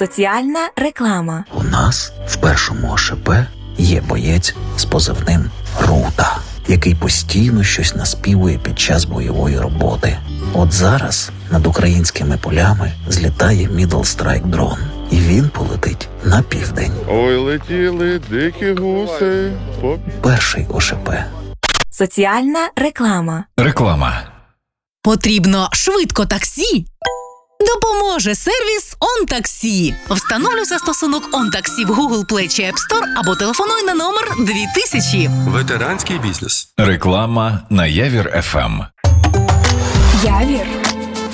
Соціальна реклама. У нас в першому ОШП є боєць з позивним Рута, який постійно щось наспівує під час бойової роботи. От зараз над українськими полями злітає Middle Strike дрон, і він полетить на південь. Ой, летіли дикі гуси. Перший ОШП. Соціальна реклама. Реклама. Потрібно швидко таксі? Допоможе сервіс OnTaxi. Встановлюй застосунок OnTaxi в Google Play чи App Store або телефонуй на номер 2000. Ветеранський бізнес. Реклама на Явір ФМ. Явір.